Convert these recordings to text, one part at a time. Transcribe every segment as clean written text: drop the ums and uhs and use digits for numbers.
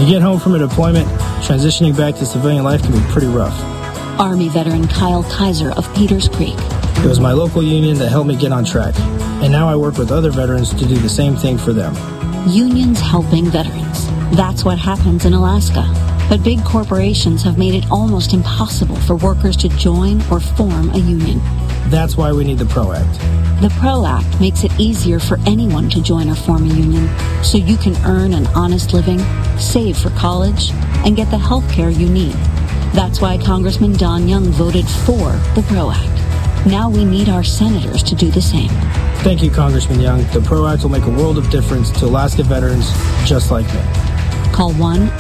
you get home from a deployment, transitioning back to civilian life can be pretty rough. Army veteran Kyle Kaiser of Peters Creek. It was my local union that helped me get on track, and now I work with other veterans to do the same thing for them. Unions helping veterans. That's what happens in Alaska. But big corporations have made it almost impossible for workers to join or form a union. That's why we need the PRO Act. The PRO Act makes it easier for anyone to join or form a union, so you can earn an honest living, save for college, and get the health care you need. That's why Congressman Don Young voted for the PRO Act. Now we need our senators to do the same. Thank you, Congressman Young. The PRO Act will make a world of difference to Alaska veterans just like me. Call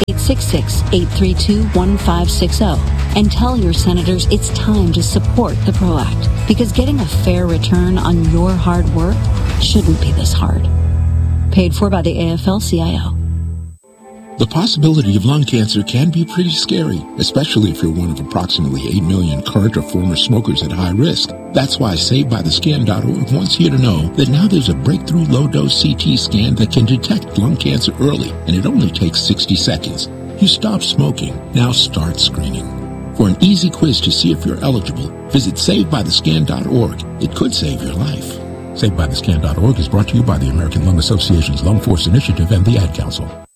1-866-832-1560 and tell your senators it's time to support the PRO Act, because getting a fair return on your hard work shouldn't be this hard. Paid for by the AFL-CIO. The possibility of lung cancer can be pretty scary, especially if you're one of approximately 8 million current or former smokers at high risk. That's why SaveByTheScan.org wants you to know that now there's a breakthrough low-dose CT scan that can detect lung cancer early, and it only takes 60 seconds. You stop smoking, now start screening. For an easy quiz to see if you're eligible, visit SaveByTheScan.org. It could save your life. SaveByTheScan.org is brought to you by the American Lung Association's Lung Force Initiative and the Ad Council.